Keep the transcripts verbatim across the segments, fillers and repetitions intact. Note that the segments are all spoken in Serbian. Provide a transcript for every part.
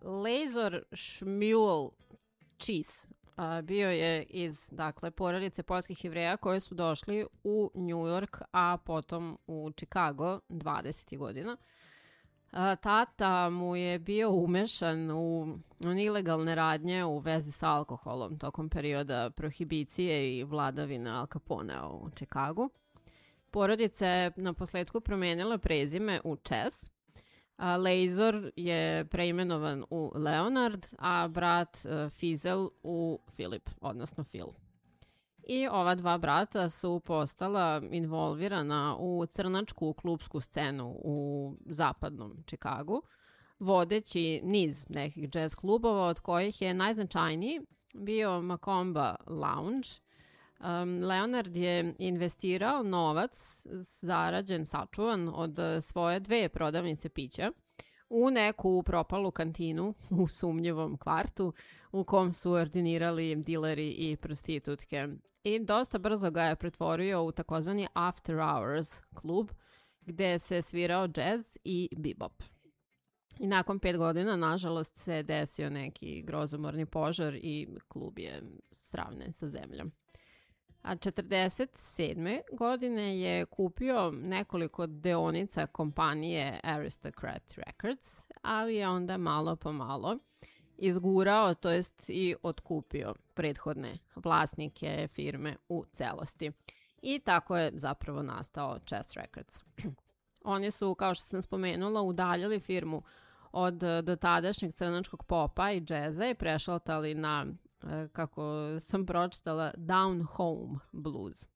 Lazar Shmuel Cheese bio je iz, dakle, porodice poljskih Jevreja koji su došli u New York, a potom u Chicago dvadesetih godina. Tata mu je bio umešan u ilegalne radnje u vezi sa alkoholom tokom perioda prohibicije i vladavine Al Caponea u Chicagu. Porodica je na posledku promenila prezime u Chess. Lazar je preimenovan u Leonard, a brat Fizel u Philip, odnosno Phil. I ova dva brata su postala involvirana u crnačku klubsku scenu u zapadnom Chicagu, vodeći niz nekih jazz klubova, od kojih je najznačajniji bio Macomba Lounge. Um, Leonard je investirao novac zarađen, sačuvan od svoje dve prodavnice pića u neku propalu kantinu u sumnjivom kvartu u kom su ordinirali dileri i prostitutke. I dosta brzo ga je pretvorio u takozvani After Hours klub gde se svirao jazz i bebop. I nakon pet godina, nažalost, se desio neki grozomorni požar i klub je sravnen sa zemljom. A četrdeset sedme godine je kupio nekoliko deonica kompanije Aristocrat Records, ali je onda malo po malo izgurao, to jest i otkupio prethodne vlasnike firme u celosti. I tako je zapravo nastao Chess Records. Oni su, kao što sam spomenula, udaljili firmu od dotadašnjeg crnačkog popa i džeza i prešaltali na, kako sam pročitala, Down Home blues.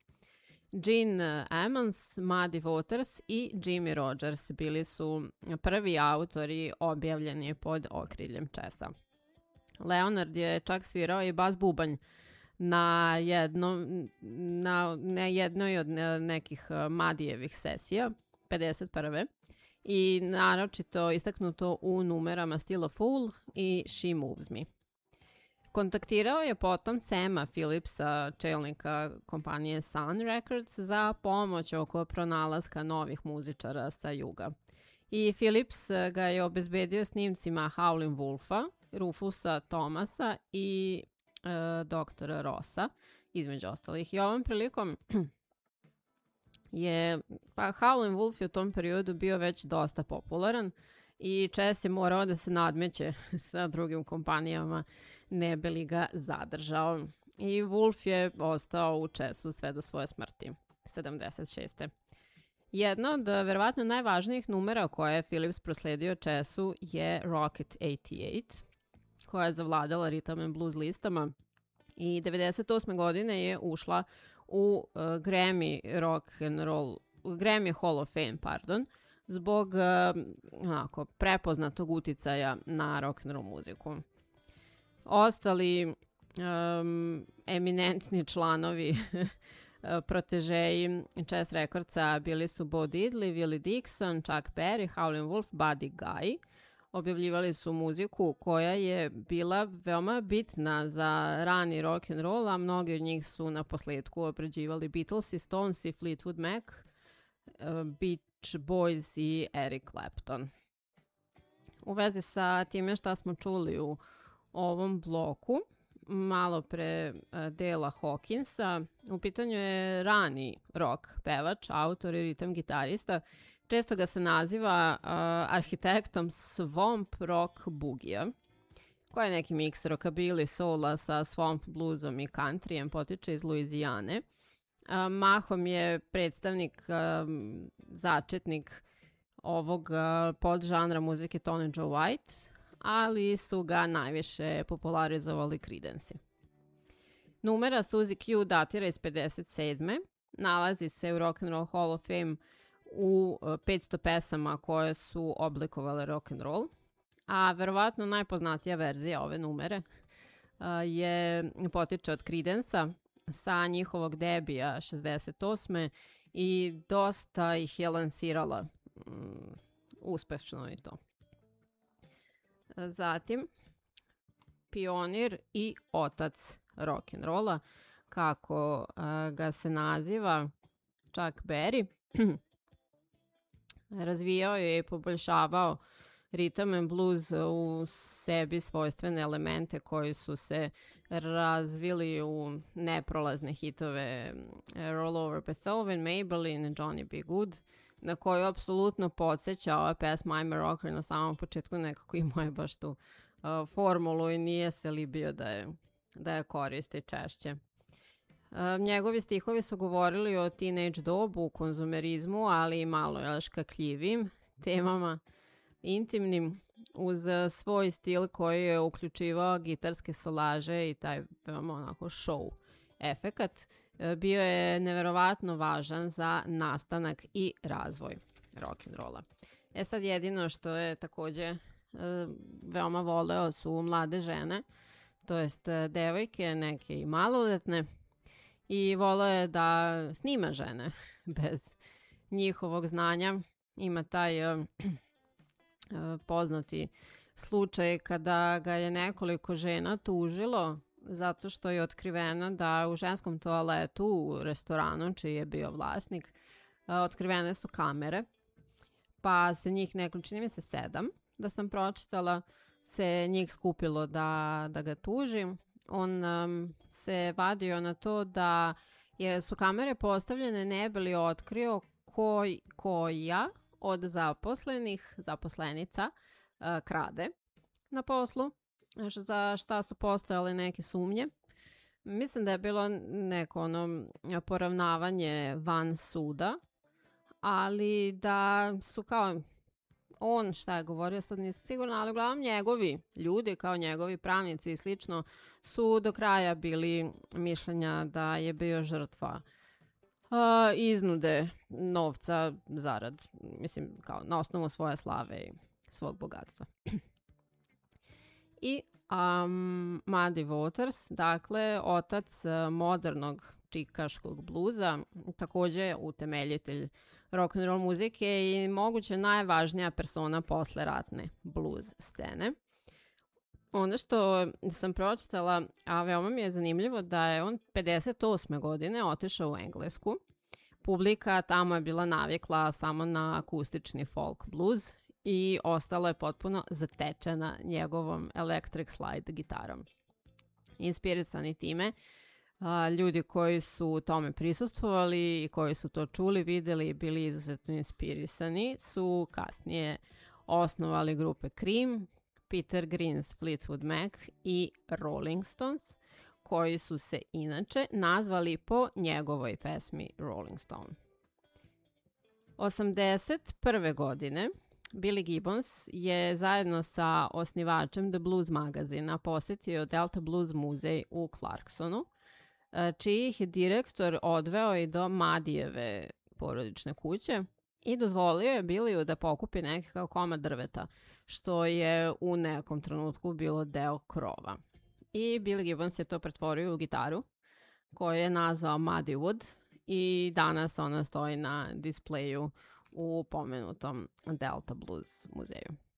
Gene Ammons, Muddy Waters i Jimmy Rogers bili su prvi autori objavljeni pod okriljem Chessa. Leonard je čak svirao i bas bubanj na, jedno, na, na jednoj od nekih Madijevih sesija, pedeset prve i naročito istaknuto u numerama Still a Fool i She Moves Me. Kontaktirao je potom Sama Phillipsa, čelnika kompanije Sun Records, za pomoć oko pronalaska novih muzičara sa juga. I Phillips ga je obezbedio snimcima Howlin' Wolfa, Rufusa Thomasa i e, doktora Rossa, između ostalih. I ovom prilikom je, pa Howlin' Wolf je u tom periodu bio već dosta popularan i Chess je morao da se nadmeće sa drugim kompanijama, ne bi li ga zadržao. I Wolf je ostao u Chessu sve do svoje smrti, sedamdeset šeste. Jedna od verovatno najvažnijih numera koje je Phillips prosledio Chessu je Rocket osamdeset osam, koja je zavladala ritam and blues listama i devedeset osme godine je ušla u uh, Grammy Rock and Roll, Grammy Hall of Fame, pardon, zbog uh, onako, prepoznatog uticaja na rock and roll muziku. Ostali um, eminentni članovi protežeji Chess Recordsa bili su Bo Diddley, Willie Dixon, Chuck Berry, Howlin' Wolf, Buddy Guy. Objavljivali su muziku koja je bila veoma bitna za rani rock and roll, a mnogi od njih su na posledku obrađivali Beatles i Stones i Fleetwood Mac, Beach Boys i Eric Clapton. U vezi sa time šta smo čuli u ovom bloku, malo pre Dela Hawkinsa, u pitanju je rani rock pevač, autor i ritam gitarista. Često ga se naziva uh, arhitektom swamp rock boogija, koja je neki miks rockabilly, soula sa swamp bluesom i countryjem, potiče iz Luizijane. Uh, mahom je predstavnik, um, začetnik ovog uh, podžanra muzike Tony Joe White, ali su ga najviše popularizovali Creedence. Numera Suzy Q datira iz pedeset sedme. Nalazi se u Rock and Roll Hall of Fame u petsto pesama koje su oblikovale rock and roll, a verovatno najpoznatija verzija ove numere je potiče od Creedence-a sa njihovog debija šezdeset osme i dosta ih je lansirala um, uspešno i to. Zatim, pionir i otac rock and rolla, kako uh, ga se naziva Chuck Berry, razvijao je i poboljšavao ritam and blues u sebi svojstvene elemente koji su se razvili u neprolazne hitove Roll Over Beethoven, Maybelline, Johnny B. Good, na koju apsolutno podsjeća ova pesma I'm a Rocker na samom početku, nekako imao je baš tu uh, formulu i nije se libio da je, da je koristi češće. Uh, njegovi stihovi su govorili o teenage dobu, konzumerizmu, ali i malo još škakljivim temama, intimnim, uz svoj stil koji je uključivao gitarske solaže i taj veoma onako show efekat. Bio je neverovatno važan za nastanak i razvoj rock'n'rolla. E sad jedino što je takođe e, veoma voleo su mlade žene, to jest devojke, neke i maloletne, i voleo je da snima žene bez njihovog znanja. Ima taj e, poznati slučaj kada ga je nekoliko žena tužilo zato što je otkriveno da u ženskom toaletu u restoranu čiji je bio vlasnik otkrivene su kamere, pa se njih nekoliko, čini mi se sedam, da sam pročitala, se njih skupilo da, da ga tuži. On um, se vadio na to da je, su kamere postavljene ne bi li otkrio koj, koja od zaposlenih, zaposlenica uh, krade na poslu, za šta su postojale neke sumnje. Mislim da je bilo neko ono poravnavanje van suda, ali da su kao on, šta je govorio, sad nisam sigurna, ali uglavnom njegovi ljudi, kao njegovi pravnici i slično, su do kraja bili mišljenja da je bio žrtva uh, iznude novca zarad, mislim, kao na osnovu svoje slave i svog bogatstva. I um, Muddy Waters, dakle, otac uh, modernog čikaškog bluza, takođe je utemeljitelj rock'n'roll muzike i moguće najvažnija persona posle ratne blues scene. Ono što sam pročitala, a veoma mi je zanimljivo, da je on pedeset osme godine otišao u Englesku. Publika tamo je bila navikla samo na akustični folk blues i ostala je potpuno zatečena njegovom electric slide gitarom. Inspirisani time, a, ljudi koji su tome prisustvovali i koji su to čuli, videli i bili izuzetno inspirisani su kasnije osnovali grupe Cream, Peter Green's Fleetwood Mac i Rolling Stones, koji su se inače nazvali po njegovoj pesmi Rolling Stone. osamdeset prve godine Billy Gibbons je zajedno sa osnivačem The Blues magazina posetio Delta Blues muzej u Clarksonu, čiji ih je direktor odveo i do Madijeve porodične kuće i dozvolio je Billyu da pokupi neki kao komad drveta, što je u nekom trenutku bilo deo krova. I Billy Gibbons je to pretvorio u gitaru, koju je nazvao Muddy Wood, i danas ona stoji na displeju u pomenutom Delta Blues muzeju.